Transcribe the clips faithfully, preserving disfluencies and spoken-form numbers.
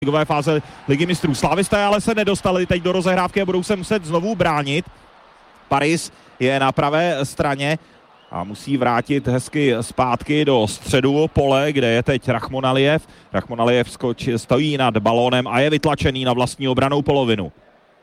ligové fáze Ligy mistrů. Slávisté ale se nedostali teď do rozehrávky a budou se muset znovu bránit. Paris je na pravé straně a musí vrátit hezky zpátky do středu pole, kde je teď Rachmonalijev. Rachmonalijev skočí, stojí nad balónem a je vytlačený na vlastní obranou polovinu.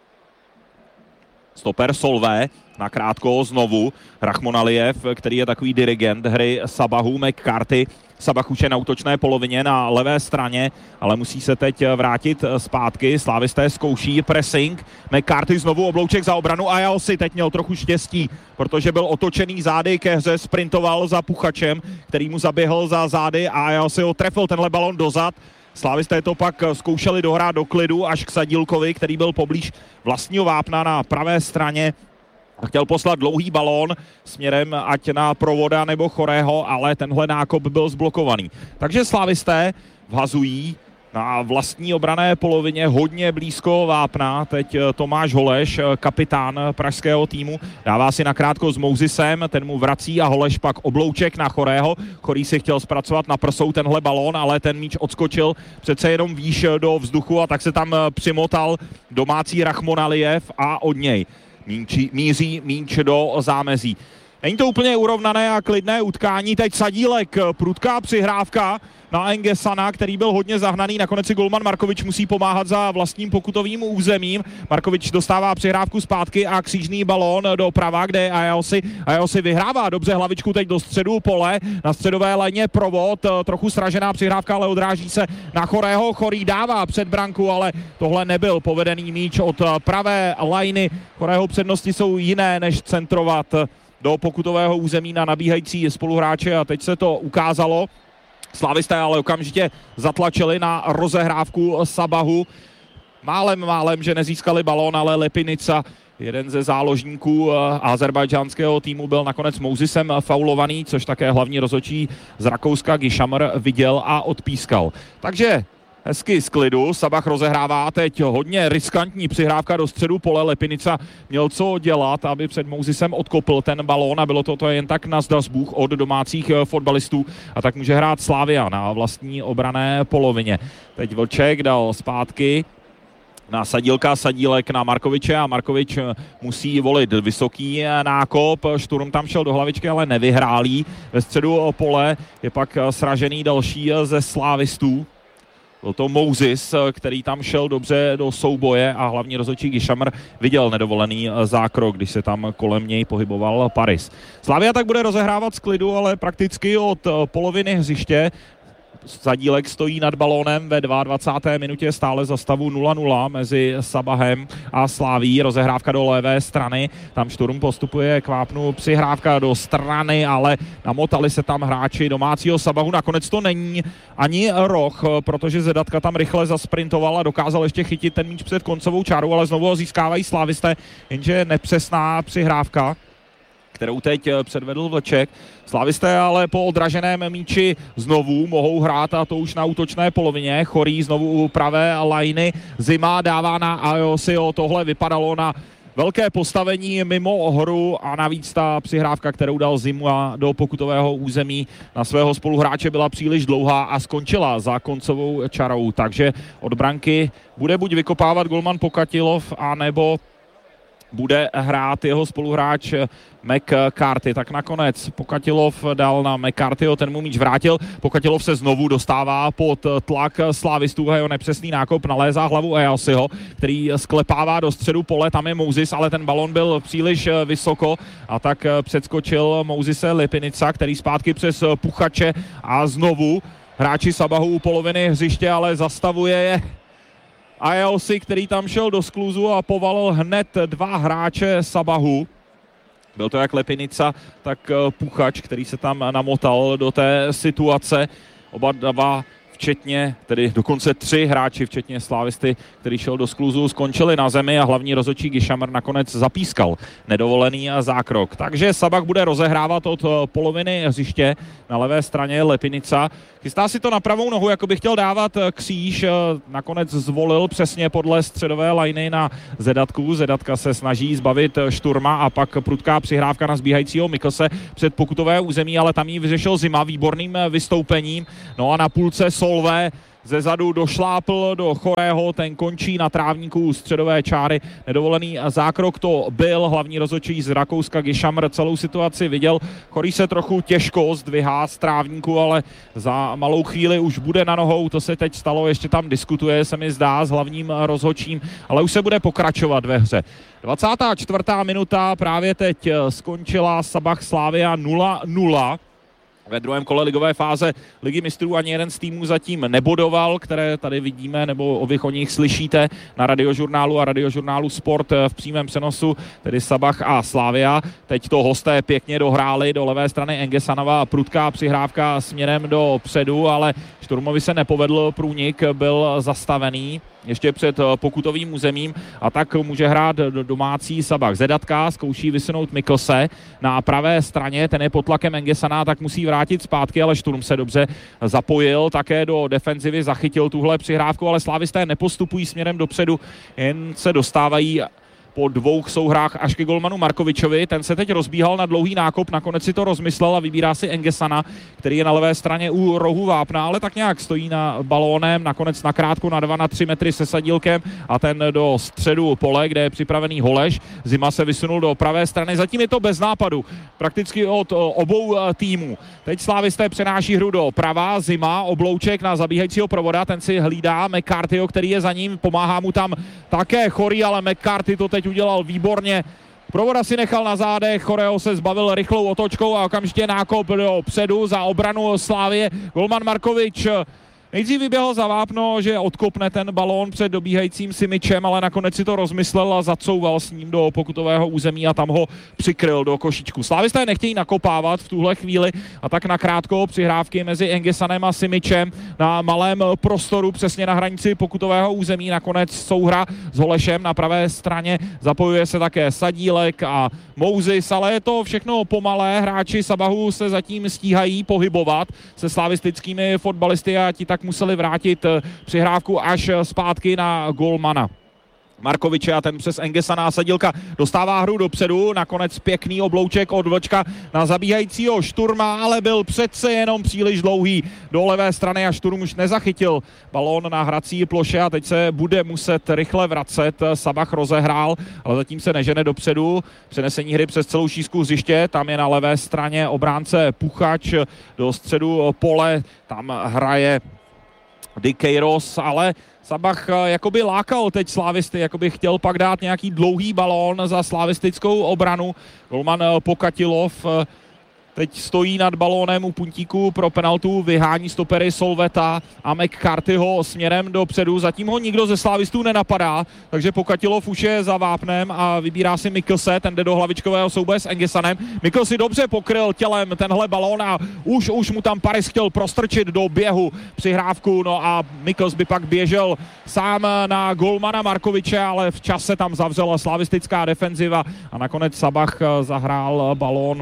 Stoper Solvé, nakrátko znovu Rachmonalijev, který je takový dirigent hry Sabahu. McCarthy. Sabah už je na útočné polovině na levé straně, ale musí se teď vrátit zpátky. Slávisté zkouší pressing. McCarthy znovu oblouček za obranu a Ajaosi teď měl trochu štěstí, protože byl otočený zády ke hře, sprintoval za Puchačem, který mu zaběhl za zády a Ajaosi ho trefil tenhle balon dozad. Slávisté to pak zkoušeli dohrát do klidu až k Sadílkovi, který byl poblíž vlastního vápna na pravé straně. Chtěl poslat dlouhý balón směrem ať na Provoda nebo Chorého, ale tenhle nákop byl zblokovaný. Takže slávisté vhazují na vlastní obrané polovině hodně blízko vápna. Teď Tomáš Holeš, kapitán pražského týmu, dává si nakrátko s Mousisem, ten mu vrací a Holeš pak oblouček na Chorého. Chorý si chtěl zpracovat na prsou tenhle balón, ale ten míč odskočil přece jenom výš do vzduchu a tak se tam přimotal domácí Rachmonalijev a od něj Míči, míří míč do zámezí. Není to úplně urovnané a klidné utkání. Teď Sadílek, prudká přihrávka na Engesana, který byl hodně zahnaný. Nakonec si golman Markovič musí pomáhat za vlastním pokutovým územím. Markovič dostává přihrávku zpátky a křížný balón doprava, kde je Ajaosi. Ajaosi vyhrává dobře hlavičku teď do středu pole. Na středové léně Provod, trochu sražená přihrávka, ale odráží se na Chorého. Chorý dává před branku, ale tohle nebyl povedený míč od pravé lajny. Chorého přednosti jsou jiné, než centrovat do pokutového území na nabíhající spoluhráče a teď se to ukázalo. Slávisté ale okamžitě zatlačili na rozehrávku Sabahu. Málem, málem, že nezískali balón, ale Lepinica, jeden ze záložníků azerbajdžánského týmu, byl nakonec Mousisem faulovaný, což také hlavní rozhodčí z Rakouska Gishamr viděl a odpískal. Takže hezky z klidu, Sabah rozehrává teď hodně riskantní přihrávka do středu pole. Lepinica měl co dělat, aby před Mousisem odkopl ten balón a bylo to, to jen tak na zdazbůh od domácích fotbalistů a tak může hrát Slavia na vlastní obrané polovině. Teď Vlček dal zpátky na Sadílka, Sadílek na Markoviče a Markovič musí volit vysoký nákop. Šturm tam šel do hlavičky, ale nevyhrálí. Ve středu pole je pak sražený další ze slávistů. Byl to Mousis, který tam šel dobře do souboje a hlavní rozhodčí Gishamr viděl nedovolený zákrok, když se tam kolem něj pohyboval Paris. Slavia tak bude rozehrávat z klidu, ale prakticky od poloviny hřiště. Sadílek stojí nad balónem ve dvacáté druhé minutě stále za stavu nula nula mezi Sabahem a Slaví. Rozehrávka do levé strany, tam Šturm postupuje k vápnu, přihrávka do strany, ale namotali se tam hráči domácího Sabahu. Nakonec to není ani roh, protože Zedatka tam rychle zasprintoval a dokázal ještě chytit ten míč před koncovou čárou, ale znovu ho získávají slávisté, jenže nepřesná přihrávka, kterou teď předvedl Vlček. Slávisté ale po odraženém míči znovu mohou hrát a to už na útočné polovině. Chorý znovu u pravé lajny. Zima dává na Ajaosio. Tohle vypadalo na velké postavení mimo hru a navíc ta přihrávka, kterou dal Zima do pokutového území na svého spoluhráče, byla příliš dlouhá a skončila za koncovou čarou. Takže od branky bude buď vykopávat golman Pokatilov, anebo bude hrát jeho spoluhráč McCarthy. Tak nakonec Pokatilov dal na McCarthyho, ten mu míč vrátil. Pokatilov se znovu dostává pod tlak slávistů a jeho nepřesný nákop nalézá hlavu Ajaosiho, který sklepává do středu pole, tam je Mousis, ale ten balon byl příliš vysoko a tak předskočil Mousise Lepinica, který zpátky přes Puchače a znovu hráči Sabahu u poloviny hřiště, ale zastavuje je Ajaosi, který tam šel do skluzu a povalil hned dva hráče Sabahu. Byl to jak Lepinica, tak Puchač, který se tam namotal do té situace. Oba dva včetně, tedy dokonce tři hráči, včetně slávisty, který šel do skluzu, skončili na zemi a hlavní rozhodčí Gishamr nakonec zapískal nedovolený zákrok. Takže Sabah bude rozehrávat od poloviny hřiště. Na levé straně Lepinica. Chystá si to na pravou nohu, jako by chtěl dávat kříž. Nakonec zvolil přesně podle středové lajny na Zedatku. Zedatka se snaží zbavit Šturma a pak prudká přihrávka na zbíhajícího Mikelse před pokutové území, ale tam ji vyřešil Zima výborným vystoupením. No a na půlce Solvé ze zadu došlápl do Chorého, ten končí na trávníku středové čáry. Nedovolený zákrok to byl, hlavní rozhodčí z Rakouska Gišamr celou situaci viděl. Chorý se trochu těžko zdvihá z trávníku, ale za malou chvíli už bude na nohou, to se teď stalo, ještě tam diskutuje, se mi zdá, s hlavním rozhodčím, ale už se bude pokračovat ve hře. dvacátá čtvrtá minuta, právě teď skončila, Sabah Slavia nula nula. Ve druhém kole ligové fáze Ligy mistrů ani jeden z týmů zatím nebodoval, které tady vidíme, nebo vy o nich slyšíte na Radiožurnálu a Radiožurnálu Sport v přímém přenosu, tedy Sabah a Slavia. Teď to hosté pěkně dohráli do levé strany Engesanova, prudká přihrávka směrem do předu, ale Šturmovi se nepovedl průnik, byl zastavený ještě před pokutovým územím a tak může hrát domácí Sabah. Zedatka zkouší vysunout Miklse na pravé straně, ten je pod tlakem Engesana, tak musí vrátit zpátky, ale Šturm se dobře zapojil, také do defenzivy zachytil tuhle přihrávku, ale slávisté nepostupují směrem dopředu, jen se dostávají po dvou souhrách až ke golmanu Markovičovi. Ten se teď rozbíhal na dlouhý nákop, nakonec si to rozmyslel a vybírá si Engesana, který je na levé straně u rohu vápna, ale tak nějak stojí na balónem, nakonec nakrátko na dva na tři metry se sadílkem a ten do středu pole, kde je připravený Holeš. Zima se vysunul do pravé strany, zatím je to bez nápadu, prakticky od obou týmů. Teď slávisté přenáší hru do prava, Zima, oblouček na zabíhajícího provoda, ten si hlídá McCarthyho, který je za ním, pomáhá mu tam také Chorý, ale McCarthy to teď udělal výborně. Provoda si nechal na zádech, Chorého se zbavil rychlou otočkou a okamžitě nákop do předu za obranu Slávie. Golman Markovič nejdřív vyběhl za vápno, že odkopne ten balón před dobíhajícím Simičem, ale nakonec si to rozmyslel a zacouval s ním do pokutového území a tam ho přikryl do košičku. Slávisté nechtějí nakopávat v tuhle chvíli a tak nakrátko přihrávky mezi Engesanem a Simičem na malém prostoru přesně na hranici pokutového území. Nakonec souhra s Holešem na pravé straně, zapojuje se také Sadílek a Mousis, ale je to všechno pomalé. Hráči Sabahu se zatím stíhají pohybovat se slavistickými fotbalisty a ti tak museli vrátit přihrávku až zpátky na golmana Markoviče a ten přes Engesana a Sadílka dostává hru dopředu, nakonec pěkný oblouček od Vlčka na zabíhajícího Šturma, ale byl přece jenom příliš dlouhý do levé strany a Šturm už nezachytil balón na hrací ploše a teď se bude muset rychle vracet. Sabah rozehrál, ale zatím se nežene dopředu. Přenesení hry přes celou šířku hřiště, tam je na levé straně obránce Puchač do středu pole, tam hraje Dikeiros, ale Sabah jakoby lákal teď slávisty, jakoby chtěl pak dát nějaký dlouhý balón za slavistickou obranu. Golman Pokatilov teď stojí nad balónem u puntíku pro penaltu, vyhání stopery Solveta a McCarthyho směrem dopředu. Zatím ho nikdo ze slávistů nenapadá, takže Pokatilov už je za vápnem a vybírá si Miklse, ten jde do hlavičkového souboje s Engesanem. Mikl si dobře pokryl tělem tenhle balón a už, už mu tam Paris chtěl prostrčit do běhu přihrávku, no a Mikls by pak běžel sám na golmana Markoviče, ale v čase tam zavřela slavistická defenziva a nakonec Sabah zahrál balón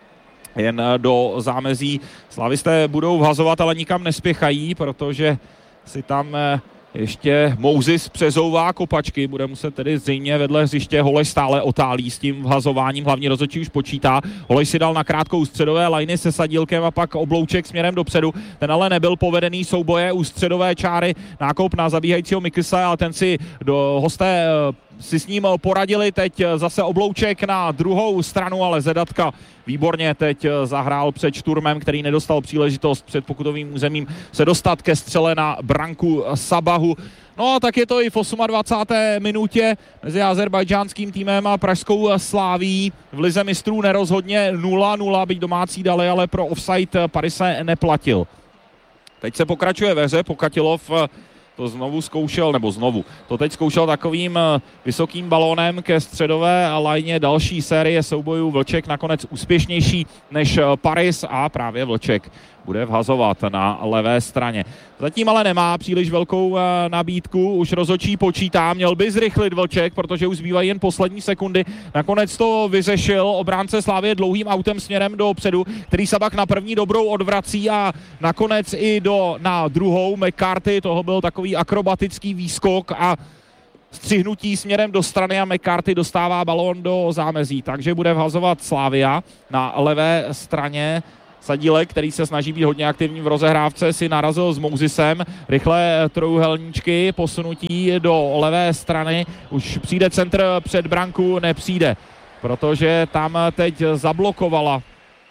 jen do zámezí. Slavisté budou vhazovat, ale nikam nespěchají, protože si tam ještě Mousis přezouvá kopačky, bude muset tedy zřejmě vedle hřiště. Holeš stále otálí s tím vhazováním, hlavní rozhodčí už počítá. Holeš si dal na krátkou středové lajny se Sadílkem a pak oblouček směrem dopředu. Ten ale nebyl povedený, souboje u středové čáry, nákop na zabíhajícího Miklse, ale ten si do hosté si s ním poradili, teď zase oblouček na druhou stranu, ale Zedatka výborně teď zahrál před Šturmem, který nedostal příležitost před pokutovým územím se dostat ke střele na branku Sabahu. No a tak je to i v dvacáté osmé minutě mezi azerbajdžánským týmem a pražskou Sláví. V lize mistrů nerozhodně nula nula, byť domácí dali, ale pro offside Paris se neplatil. Teď se pokračuje ve hře, Pokatilov to znovu zkoušel, nebo znovu, to teď zkoušel takovým vysokým balónem ke středové lajně. Další série soubojů, Vlček nakonec úspěšnější než Paris a právě Vlček bude vhazovat na levé straně. Zatím ale nemá příliš velkou nabídku, už rozhodčí počítá, měl by zrychlit Vlček, protože už zbývají jen poslední sekundy. Nakonec to vyřešil obránce Slávie dlouhým autem směrem dopředu, který Sabah na první dobrou odvrací a nakonec i do, na druhou. McCarthy, toho byl takový akrobatický výskok a střihnutí směrem do strany a McCarthy dostává balón do zámezí, takže bude vhazovat Slavia na levé straně. Sadílek, který se snaží být hodně aktivní v rozehrávce, si narazil s Mousesem. Rychle trojuhelníčky, posunutí do levé strany. Už přijde centr před branku, nepřijde, protože tam teď zablokovala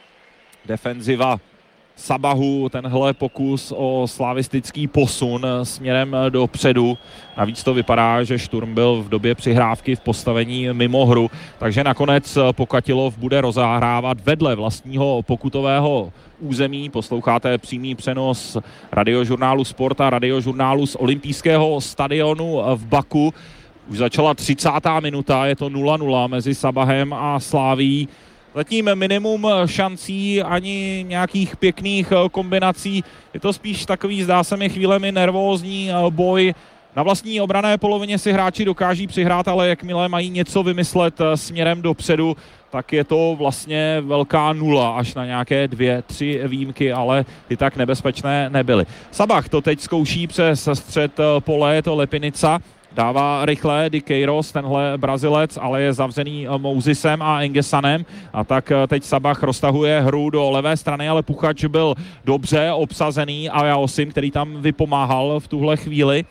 defenziva Sabahu tenhle pokus o slavistický posun směrem dopředu. Navíc to vypadá, že Šturm byl v době přihrávky v postavení mimo hru, takže nakonec Pokatilov bude rozehrávat vedle vlastního pokutového území. Posloucháte přímý přenos radiožurnálu Sport a radiožurnálu z olympijského stadionu v Baku. Už začala třicátá minuta, je to nula nula mezi Sabahem a Slavií. Zatím minimum šancí, ani nějakých pěkných kombinací. Je to spíš takový, zdá se mi, chvílemi nervózní boj. Na vlastní obranné polovině si hráči dokáží přihrát, ale jakmile mají něco vymyslet směrem dopředu, tak je to vlastně velká nula, až na nějaké dvě, tři výjimky, ale ty tak nebezpečné nebyly. Sabah to teď zkouší přes střed pole, je to Lepinica. Dává rychle Dikeiros, tenhle Brazilec, ale je zavřený Mousesem a Engesanem. A tak teď Sabah roztahuje hru do levé strany, ale Puchač byl dobře obsazený a Jaosim, který tam vypomáhal v tuhle chvíli.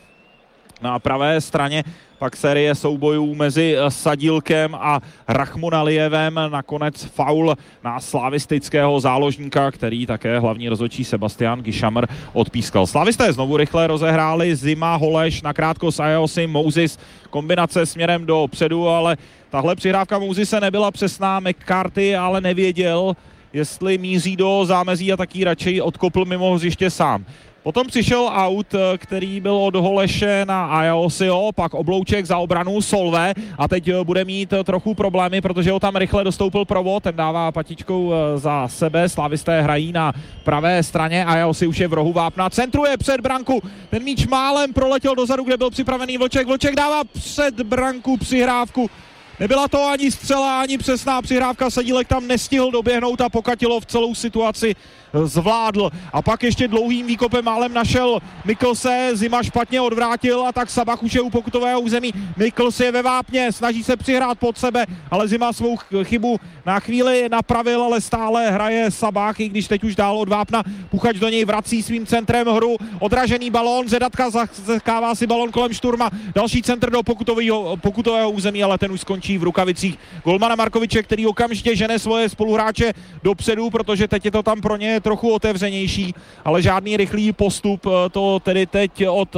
Na pravé straně pak série soubojů mezi Sadílkem a Rachmonalijevem. Nakonec faul na slavistického záložníka, který také hlavní rozhodčí Sebastian Gišamr odpískal. Slavisté znovu rychle rozehráli, Zima, Holeš, nakrátko s Ayosim, Moses, kombinace směrem dopředu, ale tahle přihrávka Mousese nebyla přesná. McCarthy ale nevěděl, jestli míří do zámezí a taky radši odkopl mimo hřiště sám. Potom přišel aut, který byl od Holeše na Ayosio, pak oblouček za obranu Solve a teď bude mít trochu problémy, protože ho tam rychle dostoupil provod, ten dává patičkou za sebe, slavisté hrají na pravé straně, Ayosi už je v rohu vápna, centruje před branku, ten míč málem proletěl dozadu, kde byl připravený Vlček, Vlček dává před branku přihrávku. Nebyla to ani střela, ani přesná přihrávka, Sadílek tam nestihl doběhnout a Pokatilov celou situaci zvládl. A pak ještě dlouhým výkopem málem našel Miklse, Zima špatně odvrátil a tak Sabah už je u pokutového území. Mikls je ve vápně, snaží se přihrát pod sebe, ale Zima svou chybu na chvíli napravil, ale stále hraje Sabah, i když teď už dál od vápna. Puchač do něj vrací svým centrem hru, odražený balón, Zedatka zakává si balón kolem Šturma, další centr do pokutového, pokutového území, ale ten už skončí v rukavicích Golmana Markoviče, který okamžitě žene svoje spoluhráče dopředu, protože teď je to tam pro ně trochu otevřenější, ale žádný rychlý postup to tedy teď od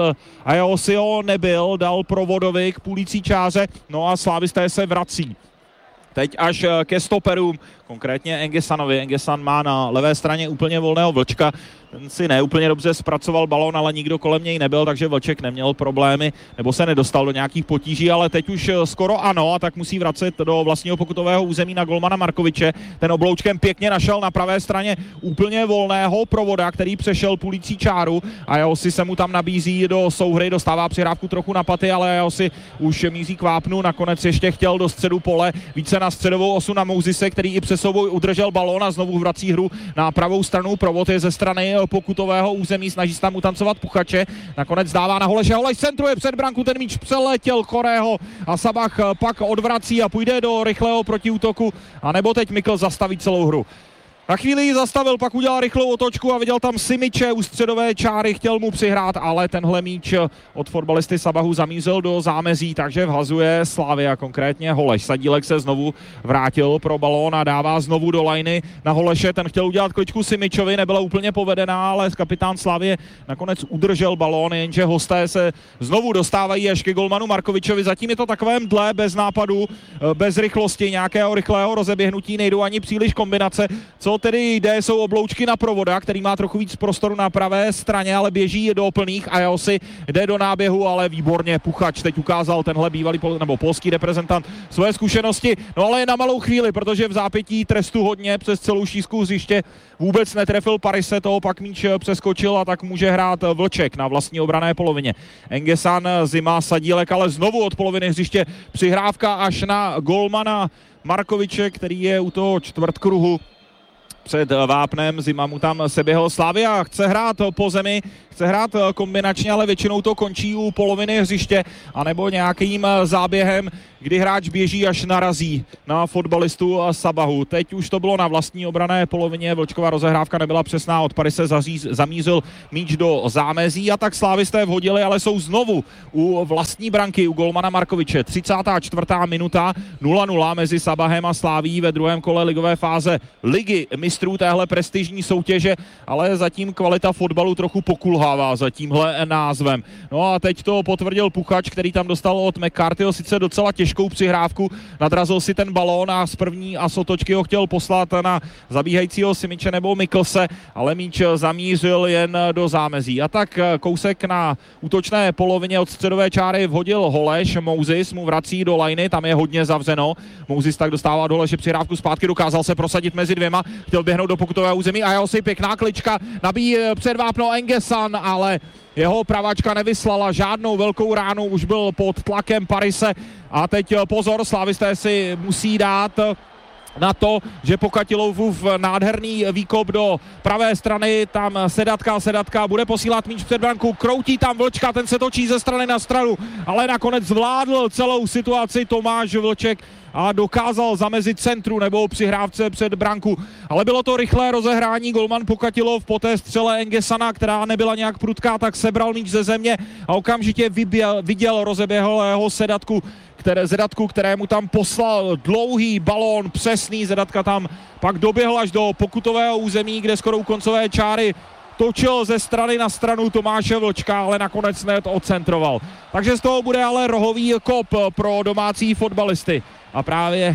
Ayosio nebyl, dal provodovi k půlící čáře, no a slávisté se vrací. Teď až ke stoperům, konkrétně Engesanovi. Engesan má na levé straně úplně volného Vlčka. Ten si neúplně dobře zpracoval balón, ale nikdo kolem něj nebyl, takže Vlček neměl problémy, nebo se nedostal do nějakých potíží, ale teď už skoro ano, a tak musí vracet do vlastního pokutového území na golmana Markoviče. Ten obloučkem pěkně našel na pravé straně úplně volného provoda, který přešel půlící čáru a Jaosi se mu tam nabízí do souhry, dostává přihrávku trochu na paty, ale Jaosi už míří k vápnu, nakonec ještě chtěl do středu pole, více na středovou osu na Mousese, který i přes souboj udržel balón a znovu vrací hru na pravou stranu. Provod je ze strany pokutového území, snaží se tam utancovat Puchače, nakonec dává na Holeše, Holeš centruje před branku, ten míč přeletěl Korého a Sabah pak odvrací a půjde do rychlého protiútoku, anebo teď Mikl zastaví celou hru. Na chvíli ji zastavil, pak udělal rychlou otočku a viděl tam Simiče u středové čáry, chtěl mu přihrát, ale tenhle míč od fotbalisty Sabahu zamířil do zámezí, takže vhazuje Slavia, konkrétně Holeš. Sadílek se znovu vrátil pro balón a dává znovu do lajny na Holeše, ten chtěl udělat kličku Simičovi, nebyla úplně povedená, ale kapitán Slavie nakonec udržel balón, jenže hosté se znovu dostávají až ke golmanu Markovičovi, zatím je to takové mdlé, bez nápadu, bez rychlosti, nějakého rychlého rozeběhnutí, nejdou ani příliš kombinace, co tedy jde, jsou obloučky na provoda, který má trochu víc prostoru na pravé straně, ale běží do plných a Jaosi jde do náběhu, ale výborně Puchač teď ukázal tenhle bývalý pol, nebo polský reprezentant svoje zkušenosti, no ale na malou chvíli, protože v zápětí trestu hodně přes celou šířku hřiště vůbec netrefil Parise, toho pak míč přeskočil a tak může hrát Vlček na vlastní obranné polovině. Engesan, Zima, Sadílek, ale znovu od poloviny hřiště přihrávka až na golmana Markoviče, který je u toho čtvrtkruhu. před Vápnem, Zima mu tam seběhl. Slavia chce hrát po zemi, chce hrát kombinačně, ale většinou to končí u poloviny hřiště, anebo nějakým záběhem, kdy hráč běží až narazí na fotbalistu Sabahu. Teď už to bylo na vlastní obrané polovině, Vlčková rozehrávka nebyla přesná, od Parise zamířil míč do zámezí a tak slávisté vhodili, ale jsou znovu u vlastní branky, u golmana Markoviče. třicátá čtvrtá minuta, nula nula mezi Sabahem a Slavií ve druhém kole ligové fáze ligy mistrů téhle prestižní soutěže, ale zatím kvalita fotbalu trochu pokulhává za tímhle názvem. No a teď to potvrdil Puchač, který tam dostal od McCarthyho sice docela těžkou přihrávku, nadrazil si ten balón a z první a sotočky ho chtěl poslat na zabíhajícího Simiče nebo Miklse, ale míč zamířil jen do zámezí. A tak kousek na útočné polovině od středové čáry vhodil Holeš, Mousis mu vrací do lajny, tam je hodně zavřeno. Mousis tak dostává do Holeše přihrávku zpátky, dokázal se prosadit mezi dvěma, chtěl běhnout do pokutového území a jeho si pěkná klička, nabíjí před vápno Engesan, ale jeho pravačka nevyslala žádnou velkou ránu, už byl pod tlakem Parise a teď pozor, slávisté si musí dát na to, že Pokatilovův nádherný výkop do pravé strany, tam Sedatka, Sedatka bude posílat míč před branku, kroutí tam Vlčka, ten se točí ze strany na stranu, ale nakonec zvládl celou situaci Tomáš Vlček a dokázal zamezit centru nebo přihrávce před branku. Ale bylo to rychlé rozehrání, golman Pokatilov po té střele Engesana, která nebyla nějak prudká, tak sebral míč ze země a okamžitě vyběl, viděl rozeběhlého Sedatku, které, Zedatku, kterému tam poslal dlouhý balón, přesný. Zedatka tam pak doběhl až do pokutového území, kde skoro u koncové čáry točil ze strany na stranu Tomáše Vlčka, ale nakonec neodcentroval. Takže z toho bude ale rohový kop pro domácí fotbalisty. A právě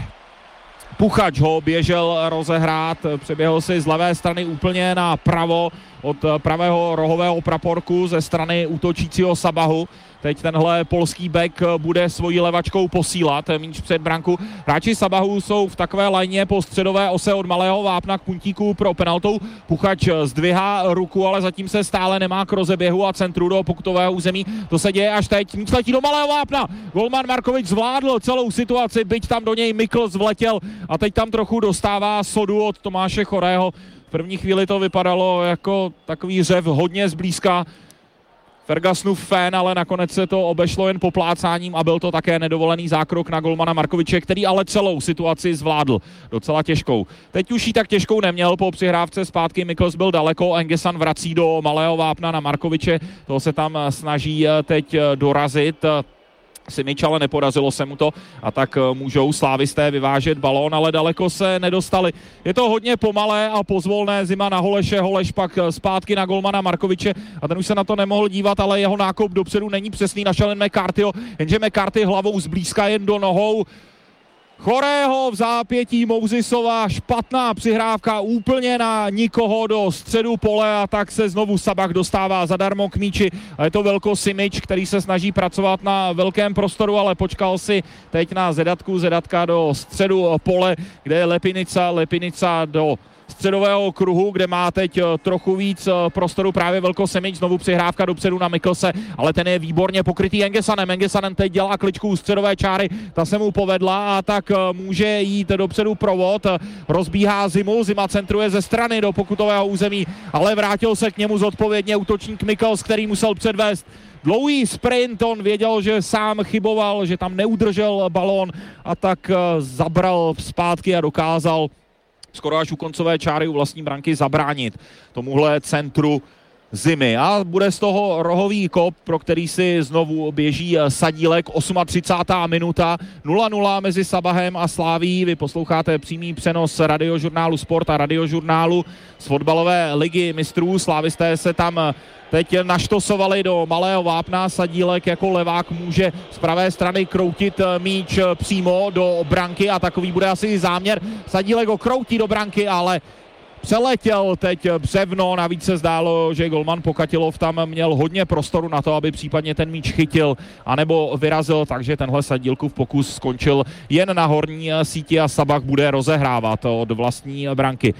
Puchač ho běžel rozehrát, přeběhl si z levé strany úplně na pravo od pravého rohového praporku ze strany útočícího Sabahu. Teď tenhle polský back bude svojí levačkou posílat míč před branku. Hráči Sabahu jsou v takové lajně po středové ose od Malého Vápna k puntíku pro penaltou. Puchač zdvihá ruku, ale zatím se stále nemá k rozeběhu a centru do pokutového území. To se děje až teď. Míč letí do Malého Vápna. Golman Markovič zvládl celou situaci, byť tam do něj Mikl zvletěl a teď tam trochu dostává sodu od Tomáše Chorého. V první chvíli to vypadalo jako takový řev hodně zblízka Fergusonův fén, ale nakonec se to obešlo jen poplácáním a byl to také nedovolený zákrok na golmana Markoviče, který ale celou situaci zvládl docela těžkou. Teď už ji tak těžkou neměl, po přihrávce zpátky Mikls byl daleko, Engesan vrací do Malého Vápna na Markoviče, toho se tam snaží teď dorazit Simič, ale nepodařilo se mu to a tak můžou slávisté vyvážet balón, ale daleko se nedostali. Je to hodně pomalé a pozvolné, Zima na Holeše, Holeš pak zpátky na golmana Markoviče a ten už se na to nemohl dívat, ale jeho nákop dopředu není přesný, našel jen McCarthyho, jenže McCarthy hlavou zblízka jen do nohou Chorého v zápětí, Mousisova špatná přihrávka úplně na nikoho do středu pole a tak se znovu Sabah dostává zadarmo k míči a je to Velko Simič, který se snaží pracovat na velkém prostoru, ale počkal si teď na Zedatku, Zedatka do středu pole, kde je Lepinica, Lepinica do středového kruhu, kde má teď trochu víc prostoru právě Velko Simič, znovu přihrávka dopředu na Miklse, ale ten je výborně pokrytý Engesanem. Engesanem teď dělá kličku u středové čáry, ta se mu povedla a tak může jít dopředu provod, rozbíhá Zimu, Zima centruje ze strany do pokutového území, ale vrátil se k němu zodpovědně útočník Mikls, který musel předvést dlouhý sprint, on věděl, že sám chyboval, že tam neudržel balón a tak zabral zpátky a dokázal skoro až u koncové čáry u vlastní branky zabránit tomuhle centru Zimy. A bude z toho rohový kop, pro který si znovu běží Sadílek, třicátá osmá minuta, nula nula mezi Sabahem a Slavií. Vy posloucháte přímý přenos radiožurnálu Sport a radiožurnálu z fotbalové ligy mistrů. Slávisté se tam teď naštosovali do Malého Vápna, Sadílek jako levák může z pravé strany kroutit míč přímo do branky a takový bude asi záměr. Sadílek ho kroutí do branky, ale přeletěl teď břevno, navíc se zdálo, že golman Pokatilov tam měl hodně prostoru na to, aby případně ten míč chytil anebo vyrazil, takže tenhle Sadílkův pokus skončil jen na horní síti a Sabah bude rozehrávat od vlastní branky.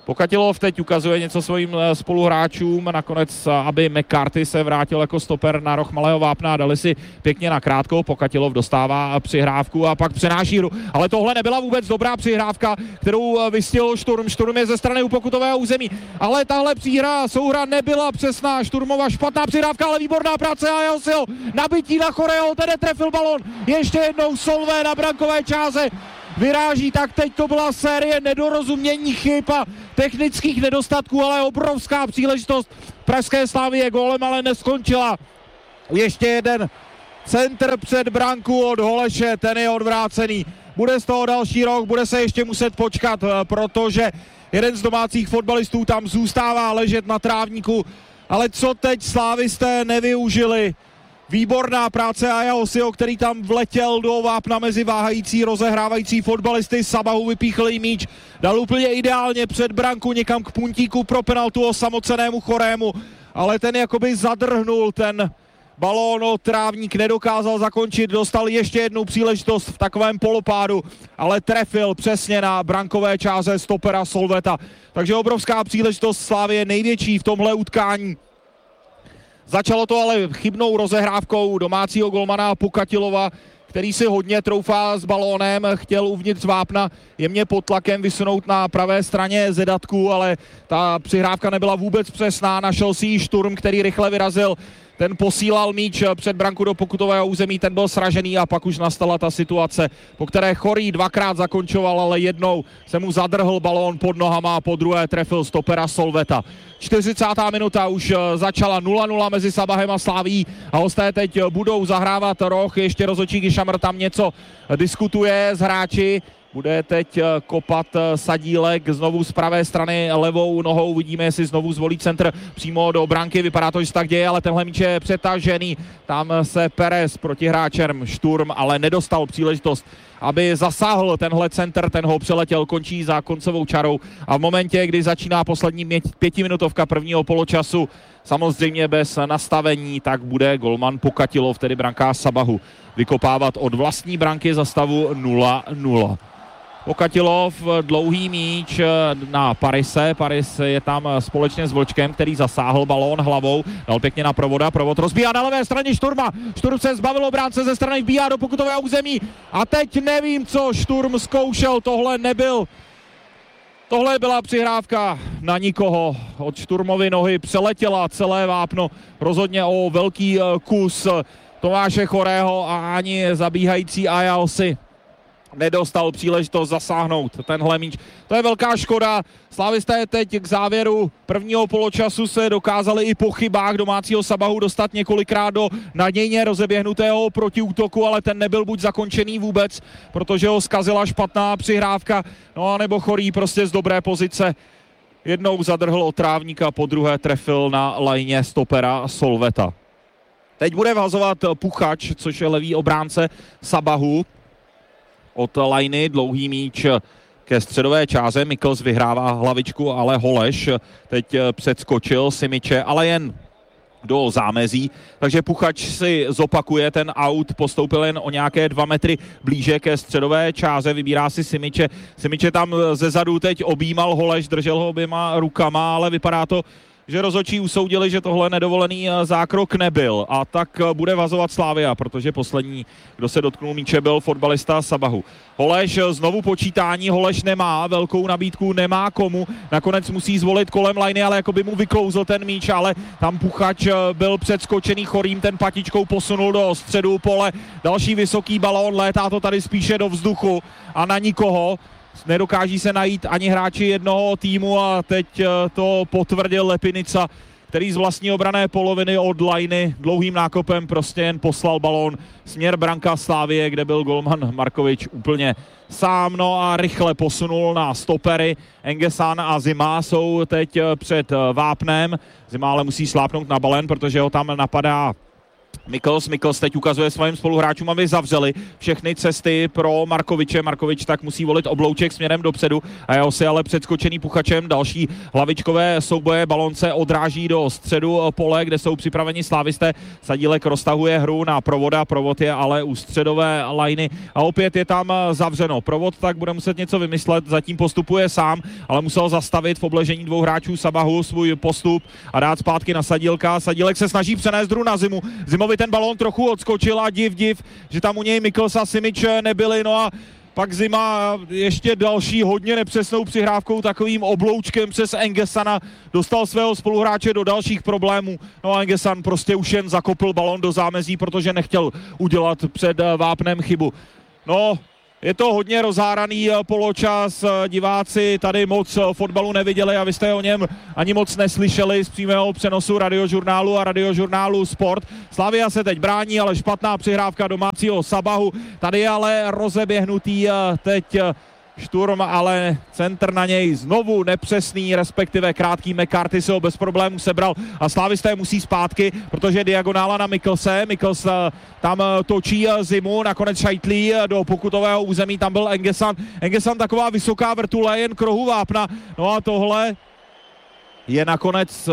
Pokatilov teď ukazuje něco svým spoluhráčům, nakonec, aby McCarthy se vrátil jako stoper na roh Malého Vápna a dali si pěkně na krátkou. Pokatilov dostává přihrávku a pak přenáší hru. Ale tohle nebyla vůbec dobrá přihrávka, kterou vystihl Šturm. Šturm je ze strany u pokutového území, ale tahle příhra, souhra nebyla přesná. Šturmova špatná přihrávka, ale výborná práce a jeho sil. Nabití na Choreho, ten trefil balon. Ještě jednou Solvé na brankové čáře. Vyráží, tak teď to byla série nedorozumění, chyb a technických nedostatků, ale obrovská příležitost pražské Slavie gólem, ale neskončila. Ještě jeden centr před branku od Holeše, ten je odvrácený. Bude z toho další rok, bude se ještě muset počkat, protože jeden z domácích fotbalistů tam zůstává ležet na trávníku. Ale co teď slávisté nevyužili? Výborná práce Aja Osio, který tam vletěl do Vápna mezi váhající, rozehrávající fotbalisty. Sabahu vypíchl jí míč, dal úplně ideálně před branku někam k puntíku pro penaltu osamocenému Chorému, ale ten jakoby zadrhnul ten balón o trávník, nedokázal zakončit, dostal ještě jednu příležitost v takovém polopádu, ale trefil přesně na brankové čáře stopera Solveta. Takže obrovská příležitost Slavie, největší v tomhle utkání. Začalo to ale chybnou rozehrávkou domácího golmana Pokatilova, který si hodně troufá s balónem, chtěl uvnitř Vápna jemně pod tlakem vysunout na pravé straně Zedatku, ale ta přihrávka nebyla vůbec přesná, našel si ji Šturm, který rychle vyrazil. Ten posílal míč před branku do pokutového území, ten byl sražený a pak už nastala ta situace, po které Chorý dvakrát zakončoval, ale jednou se mu zadrhl balón pod nohama a po druhé trefil stopera Solveta. čtyřicátá minuta už začala nula nula mezi Sabahem a Slavií a hosté teď budou zahrávat roh, ještě rozhodčí Gyšamr tam něco diskutuje s hráči. Bude teď kopat Sadílek znovu z pravé strany levou nohou. Vidíme, jestli znovu zvolí centr přímo do branky. Vypadá to, že se tak děje, ale tenhle míč je přetažený. Tam se Perez proti hráčem Šturm, ale nedostal příležitost, aby zasáhl tenhle centr, ten ho přeletěl, končí za koncovou čarou. A v momentě, kdy začíná poslední pětiminutovka prvního poločasu, samozřejmě bez nastavení, tak bude golman Pokatilov, tedy brankář Sabahu, vykopávat od vlastní branky za stavu nula nula. Pokatilov, dlouhý míč na Parise, Paris je tam společně s Vlčkem, který zasáhl balón hlavou, dal pěkně na Provoda, Provod rozbíhá na levé straně Šturma, Šturm se zbavil obránce ze strany, vbíhá do pokutového území a teď nevím, co Šturm zkoušel, tohle nebyl, tohle byla přihrávka na nikoho, od Šturmovy nohy přeletěla celé Vápno, rozhodně o velký kus Tomáše Chorého a ani zabíhající Aja Osy nedostal příležitost zasáhnout tenhle míč. To je velká škoda. Slavisté teď k závěru prvního poločasu se dokázali i po chybách domácího Sabahu dostat několikrát do nadějně rozeběhnutého protiútoku, ale ten nebyl buď zakončený vůbec, protože ho zkazila špatná přihrávka, no a nebo Chorý prostě z dobré pozice jednou zadrhl od trávníka, po druhé trefil na lajně stopera Solveta. Teď bude vhazovat Puchač, což je levý obránce Sabahu. Od lajny dlouhý míč ke středové čáře. Mikkels vyhrává hlavičku, ale Holeš teď předskočil Simiče, ale jen do zámezí. Takže Puchač si zopakuje ten aut, postoupil jen o nějaké dva metry blíže ke středové čáře, vybírá si Simiče. Simiče tam ze zadu teď objímal Holeš, držel ho oběma rukama, ale vypadá to, že rozhodčí usoudili, že tohle nedovolený zákrok nebyl a tak bude vazovat Slavia, protože poslední, kdo se dotknul míče, byl fotbalista Sabahu. Holeš znovu počítání, Holeš nemá velkou nabídku, nemá komu, nakonec musí zvolit kolem lajny, ale jako by mu vyklouzl ten míč, ale tam Puchač byl předskočený Chorým, ten patičkou posunul do středu pole, další vysoký balón, létá to tady spíše do vzduchu a na nikoho. Nedokáží se najít ani hráči jednoho týmu a teď to potvrdil Lepinica, který z vlastní obrané poloviny od lajny dlouhým nákopem prostě jen poslal balón směr branka Slavie, kde byl golman Markovič úplně sám, no a rychle posunul na stopery. Engesan a Zima jsou teď před Vápnem. Zima ale musí slápnout na balén, protože ho tam napadá Mikls, Mikls teď ukazuje svým spoluhráčům, aby zavřeli všechny cesty pro Markoviče. Markovič tak musí volit oblouček směrem dopředu a jeho si ale předskočený Puchačem. Další hlavičkové souboje, balon se odráží do středu pole, kde jsou připraveni slávisté. Sadílek roztahuje hru na Provoda, Provod je ale u středové lajny a opět je tam zavřeno. Provod tak bude muset něco vymyslet, zatím postupuje sám, ale musel zastavit v obležení dvou hráčů Sabahu svůj postup a dát zpátky na Sadílka. Sadílek se snaží přenést hru na Zimu. Zimovi ten balón trochu odskočil a div, div, že tam u něj Mikls a Simič nebyli, no a pak Zima ještě další hodně nepřesnou přihrávkou, takovým obloučkem přes Engesana dostal svého spoluhráče do dalších problémů. No a Engesan prostě už jen zakopl balón do zámezí, protože nechtěl udělat před Vápnem chybu. No, je to hodně rozháraný poločas, diváci tady moc fotbalu neviděli a vy jste o něm ani moc neslyšeli z přímého přenosu Radiožurnálu a Radiožurnálu Sport. Slavia se teď brání, ale špatná přihrávka domácího Sabahu. Tady je ale rozeběhnutý teď Šturm, ale centr na něj znovu nepřesný, respektive krátký. McCarthy se ho bez problémů sebral a slávisté musí zpátky, protože diagonála na Miklse. Mikls tam točí Zimu, nakonec šajtlí do pokutového území, tam byl Engesan. Engesan taková vysoká vrtule, jen k rohu Vápna. No a tohle je nakonec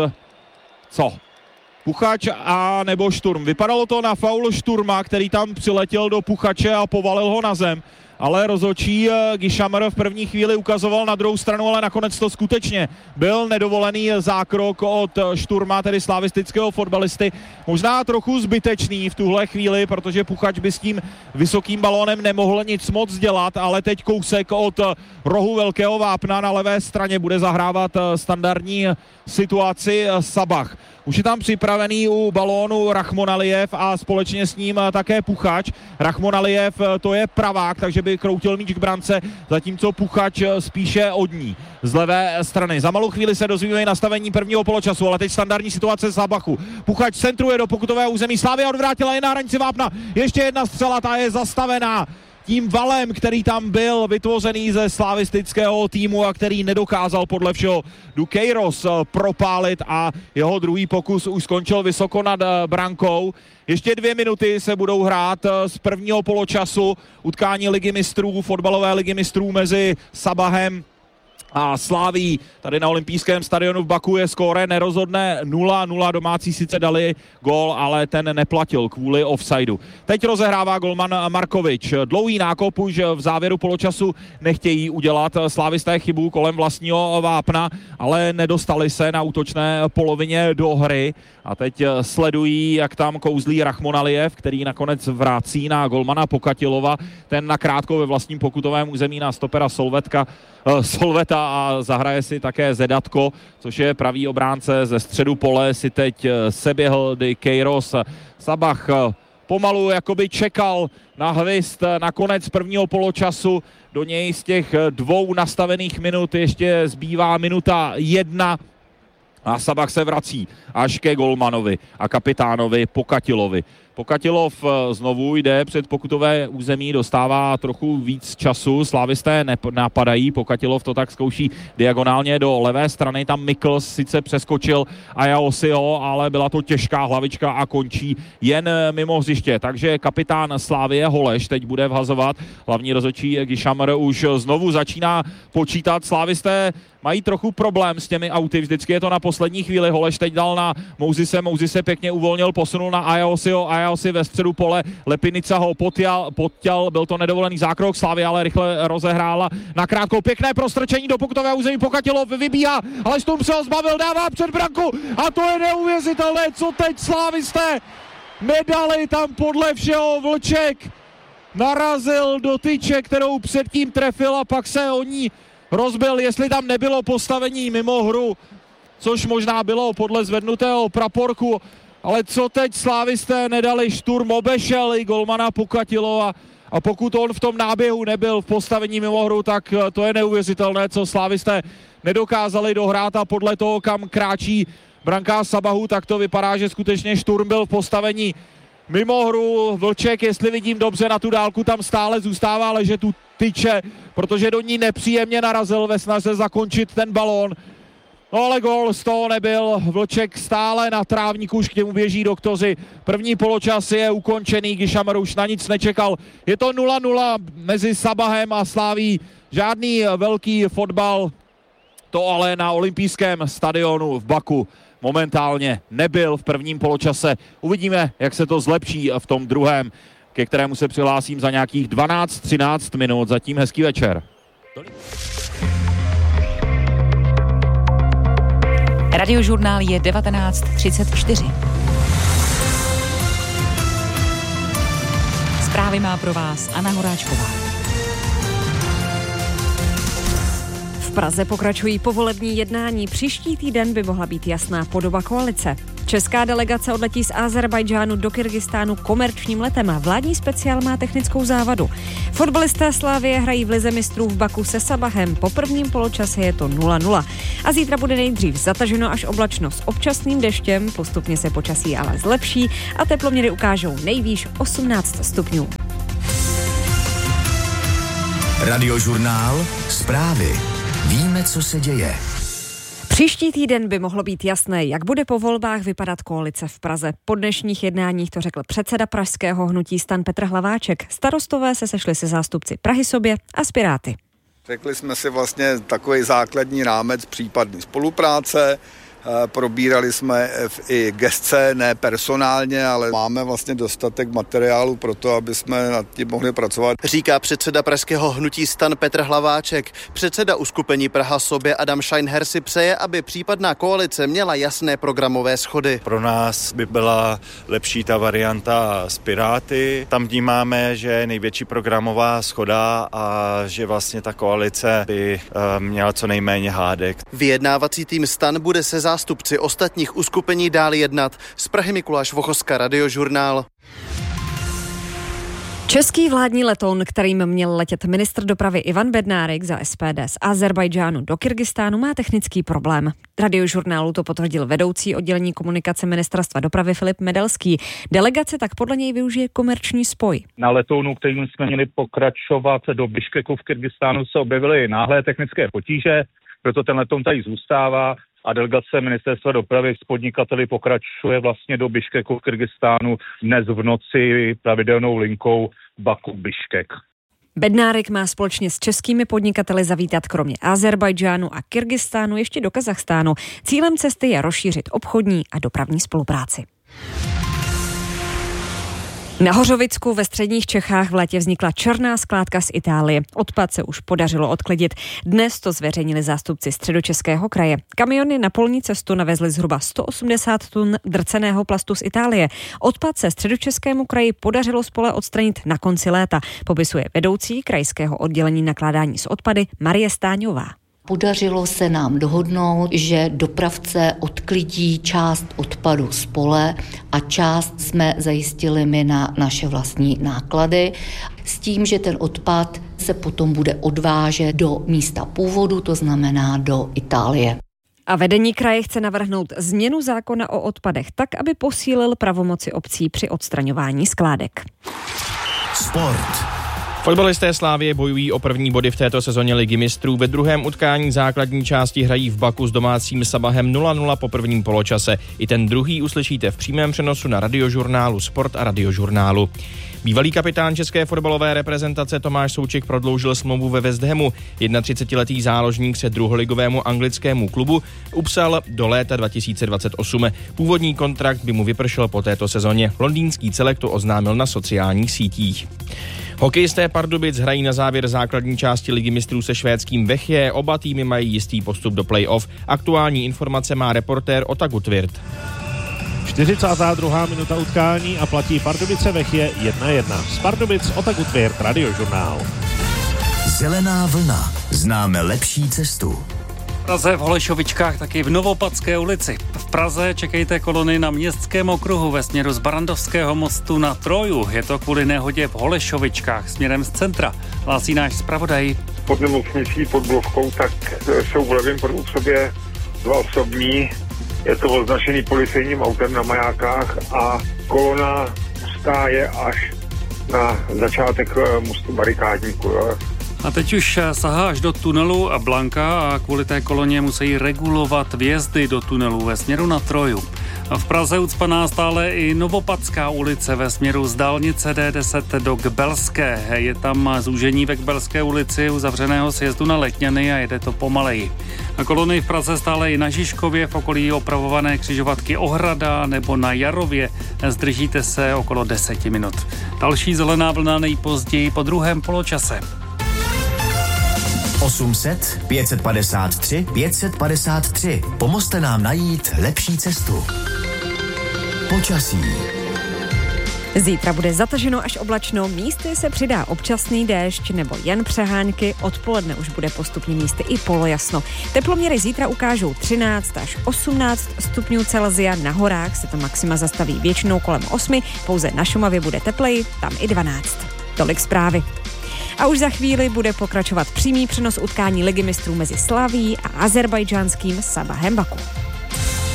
co? Puchač a nebo Šturm. Vypadalo to na faul Šturma, který tam přiletěl do Puchače a povalil ho na zem. Ale rozhodčí Gishammer v první chvíli ukazoval na druhou stranu, ale nakonec to skutečně byl nedovolený zákrok od Šturma, tedy slavistického fotbalisty. Možná trochu zbytečný v tuhle chvíli, protože Puchač by s tím vysokým balónem nemohl nic moc dělat, ale teď kousek od rohu Velkého Vápna na levé straně bude zahrávat standardní situaci Sabah. Už je tam připravený u balónu Rachmonalijev a společně s ním také Puchač. Rachmonalijev to je pravák, takže by kroutil míč k brance, zatímco Puchač spíše od ní. Z levé strany. Za malou chvíli se dozvíme nastavení prvního poločasu, ale teď standardní situace Sabachu. Puchač centruje do pokutového území. Slavia odvrátila, je na hranici Vápna. Ještě jedna střela, ta je zastavená tím valem, který tam byl vytvořený ze slavistického týmu a který nedokázal podle všeho Duqueiros propálit a jeho druhý pokus už skončil vysoko nad brankou. Ještě dvě minuty se budou hrát z prvního poločasu utkání ligy mistrů, fotbalové ligy mistrů mezi Sabahem a Slaví. Tady na olympijském stadionu v Baku je skóre nerozhodné nula nula. Domácí sice dali gól, ale ten neplatil kvůli offsideu. Teď rozehrává golman Markovič. Dlouhý nákop už v závěru poločasu nechtějí udělat slávisté chybu kolem vlastního Vápna, ale nedostali se na útočné polovině do hry. A teď sledují, jak tam kouzlí Rachmonalijev, který nakonec vrací na golmana Pokatilova. Ten nakrátko ve vlastním pokutovém území na stopera Solvetka, uh, Solveta a zahraje si také Zedatko, což je pravý obránce ze středu pole, si teď seběhl Duqueiros. Sabah pomalu jakoby čekal na hvist na konec prvního poločasu. Do něj z těch dvou nastavených minut ještě zbývá minuta jedna. A Sabah se vrací až ke golmanovi a kapitánovi Pokatilovi. Pokatilov znovu jde před pokutové území, dostává trochu víc času, slávisté napadají, Pokatilov to tak zkouší diagonálně do levé strany, tam Mikls sice přeskočil Ayaosiho, ale byla to těžká hlavička a končí jen mimo hřiště, takže kapitán Slávie Holeš teď bude vhazovat, hlavní rozhodčí Gishammer už znovu začíná počítat, slávisté mají trochu problém s těmi auty, vždycky je to na poslední chvíli, Holeš teď dal na Mouzise, Mouzise pěkně uvolnil, posunul na Ayaosiho, Ayaosi ve středu pole, Lepinica ho podjal, podjal, byl to nedovolený zákrok, Slavia ale rychle rozehrála, nakrátko pěkné prostrčení do pokutového území, Pokatilov vybíhá, ale Sturm se ho zbavil, dává před branku a to je neuvěřitelné, co teď slávisté nedali, tam podle všeho Vlček narazil do tyče, kterou předtím trefil a pak se o ní rozbil, jestli tam nebylo postavení mimo hru, což možná bylo podle zvednutého praporku, ale co teď slávisté nedali, Šturm obešel i golmana Pokatilova a pokud on v tom náběhu nebyl v postavení mimo hru, tak to je neuvěřitelné, co slávisté nedokázali dohrát a podle toho, kam kráčí brankář Sabahu, tak to vypadá, že skutečně Šturm byl v postavení mimo hru. Vlček, jestli vidím dobře na tu dálku, tam stále zůstává ležet tu tyče, protože do ní nepříjemně narazil ve snaze zakončit ten balón. No ale gól z toho nebyl, Vlček stále na trávníku, už k němu běží doktoři. První poločas je ukončený, Gyšamr už na nic nečekal. Je to nula nula mezi Sabahem a Slaví, žádný velký fotbal, to ale na olympijském stadionu v Baku momentálně nebyl v prvním poločase. Uvidíme, jak se to zlepší v tom druhém, ke kterému se přihlásím za nějakých dvanáct třináct minut. Zatím hezký večer. Radiožurnál je devatenáct třicet čtyři. Zprávy má pro vás Anna Horáčková. V Praze pokračují povolební jednání. Příští týden by mohla být jasná podoba koalice. Česká delegace odletí z Azerbajdžánu do Kyrgyzstánu komerčním letem a vládní speciál má technickou závadu. Fotbalisté Slavie hrají v lize mistrů v Baku se Sabahem. Po prvním poločase je to nula nula. A zítra bude nejdřív zataženo až oblačno s občasným deštěm, postupně se počasí ale zlepší a teploměry ukážou nejvýš osmnáct stupňů. Radiožurnál, zprávy. Víme, co se děje. Příští týden by mohlo být jasné, jak bude po volbách vypadat koalice v Praze. Po dnešních jednáních to řekl předseda pražského hnutí STAN Petr Hlaváček. Starostové se sešli se zástupci Prahy sobě a s Piráty. Řekli jsme si vlastně takový základní rámec případné spolupráce. Probírali jsme i gesce, ne personálně, ale máme vlastně dostatek materiálu pro to, aby jsme nad tím mohli pracovat. Říká předseda pražského hnutí STAN Petr Hlaváček. Předseda uskupení Praha sobě Adam Scheinher si přeje, aby případná koalice měla jasné programové schody. Pro nás by byla lepší ta varianta s Piráty. Tam vnímáme, že je největší programová schoda a že vlastně ta koalice by měla co nejméně hádek. Vyjednávací tým STAN bude se zástupci ostatních uskupení dál jednat. Z Prahy Mikuláš Vochoska, Radiožurnál. Český vládní letoun, kterým měl letět ministr dopravy Ivan Bednárik za S P D z Azerbajdžánu do Kyrgyzstánu, má technický problém. Radiožurnálu to potvrdil vedoucí oddělení komunikace ministerstva dopravy Filip Medelský. Delegace tak podle něj využije komerční spoj. Na letounu, kterým jsme měli pokračovat do Biškeku v Kyrgyzstánu, se objevily náhlé technické potíže, proto ten letoun tady zůstává. A delegace ministerstva dopravy s podnikateli pokračuje vlastně do Biškeku v Kyrgyzstánu dnes v noci pravidelnou linkou Baku-Biškek. Bednárek má společně s českými podnikateli zavítat kromě Azerbajdžánu a Kyrgyzstánu ještě do Kazachstánu. Cílem cesty je rozšířit obchodní a dopravní spolupráci. Na Hořovicku ve středních Čechách v létě vznikla černá skládka z Itálie. Odpad se už podařilo odklidit. Dnes to zveřejnili zástupci Středočeského kraje. Kamiony na polní cestu navezly zhruba sto osmdesát tun drceného plastu z Itálie. Odpad se Středočeskému kraji podařilo z pole odstranit na konci léta, popisuje vedoucí krajského oddělení nakládání s odpady Marie Stáňová. Podařilo se nám dohodnout, že dopravce odklidí část odpadu z pole a část jsme zajistili my na naše vlastní náklady s tím, že ten odpad se potom bude odvážet do místa původu, to znamená do Itálie. A vedení kraje chce navrhnout změnu zákona o odpadech tak, aby posílil pravomoci obcí při odstraňování skládek. Sport. Fotbalisté Slavie bojují o první body v této sezóně Ligy mistrů. Ve druhém utkání základní části hrají v Baku s domácím Sabahem nula nula po prvním poločase. I ten druhý uslyšíte v přímém přenosu na Radiožurnálu Sport a Radiožurnálu. Bývalý kapitán české fotbalové reprezentace Tomáš Souček prodloužil smlouvu ve West Hamu. třicetiletý záložník se druholigovému anglickému klubu upsal do léta dva tisíce dvacet osm. Původní kontrakt by mu vypršel po této sezóně. Londýnský celek to oznámil na sociálních sítích. Hokejisté Pardubic hrají na závěr základní části Ligy mistrů se švédským Vechje. Oba týmy mají jistý postup do play-off. Aktuální informace má reportér Ota Gutwirth. čtyřicátá druhá minuta utkání a platí Pardubice Vechje jedna jedna. Z Pardubic Ota Gutwirth, Radiožurnál. Zelená vlna. Známe lepší cestu. V Praze v Holešovičkách, taky v Novopadské ulici. V Praze čekejte kolony na Městském okruhu ve směru z Barandovského mostu na Troju. Je to kvůli nehodě v Holešovičkách směrem z centra. Hlásí náš zpravodaj. Pod nemocnicí pod Blovkou, tak jsou v levém proudu v sobě dva osobní. Je to označený policejním autem na majákách a kolona stáje až na začátek mostu barikádníku. Jo. A teď už sahá až do tunelu Blanka a kvůli té koloně musí regulovat vjezdy do tunelu ve směru na Troju. V Praze ucpaná stále i Novopadská ulice ve směru z dálnice D deset do Kbelské. Je tam zúžení ve Kbelské ulici u zavřeného sjezdu na Letňany a jede to pomaleji. A kolony v Praze stále i na Žižkově, v okolí opravované křižovatky Ohrada nebo na Jarově. Zdržíte se okolo deseti minut. Další zelená vlna nejpozději po druhém poločase. osm set, pět set padesát tři, pět set padesát tři. Pomozte nám najít lepší cestu. Počasí. Zítra bude zataženo až oblačno, místy se přidá občasný déšť nebo jen přehánky, odpoledne už bude postupně místy i polojasno. Teploměry zítra ukážou třináct až osmnáct stupňů Celsia, na horách se to maxima zastaví většinou kolem osmi, pouze na Šumavě bude tepleji, tam i dvanáct. Tolik zprávy. A už za chvíli bude pokračovat přímý přenos utkání ligy mistrů mezi Slavií a azerbajdžánským Sabahem Baku.